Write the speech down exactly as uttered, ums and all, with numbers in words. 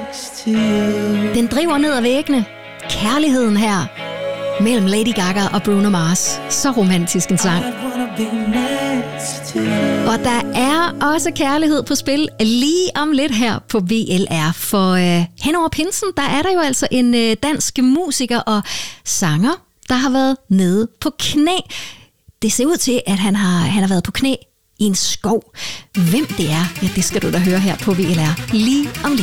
Den driver ned ad væggene. Kærligheden her mellem Lady Gaga og Bruno Mars. Så romantisk en sang. Og der er også kærlighed på spil lige om lidt her på V L R. For øh, hen over pinsen, der er der jo altså en øh, dansk musiker og sanger, der har været nede på knæ. Det ser ud til, at han har, han har været på knæ i en skov. Hvem det er, ja, det skal du da høre her på V L R lige om lidt.